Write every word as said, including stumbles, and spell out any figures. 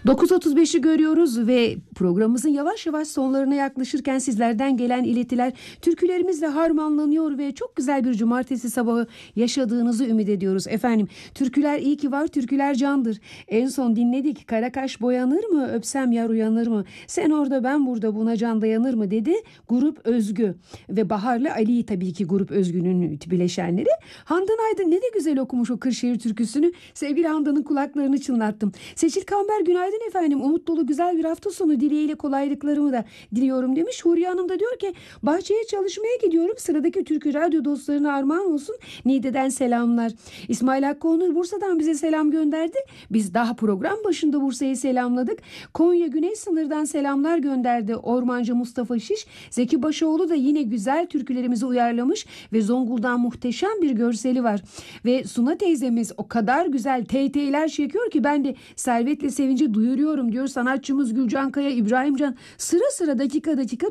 dokuz otuz beşi görüyoruz ve programımızın yavaş yavaş sonlarına yaklaşırken sizlerden gelen iletiler türkülerimizle harmanlanıyor ve çok güzel bir cumartesi sabahı yaşadığınızı ümit ediyoruz. Efendim, türküler iyi ki var, türküler candır. En son dinledik, Karakaş boyanır mı, öpsem yar uyanır mı, sen orada ben burada buna can dayanır mı dedi Grup Özgü ve Bahar'la Ali, tabii ki Grup Özgü'nün bileşenleri. Handan Aydın ne de güzel okumuş o Kırşehir türküsünü. Sevgili Handan'ın kulaklarını çınlattım. Seçil Kamber günaydın efendim. Umut dolu güzel bir hafta sonu dileğiyle kolaylıklarımı da diliyorum demiş. Huriye Hanım da diyor ki bahçeye çalışmaya gidiyorum. Sıradaki türkü radyo dostlarına armağan olsun. Niğde'den selamlar. İsmail Hakkı Onur Bursa'dan bize selam gönderdi. Biz daha program başında Bursa'yı selamladık. Konya Güney sınırdan selamlar gönderdi Ormancı Mustafa Şiş. Zeki Başoğlu da yine güzel türkülerimizi uyarlamış ve Zonguldak'tan muhteşem bir görseli var. Ve Suna teyzemiz o kadar güzel teyteyler çekiyor ki ben de Servet'le Sevinci duyuruyorum diyor sanatçımız Gülcan Kaya, İbrahimcan sıra sıra dakika dakika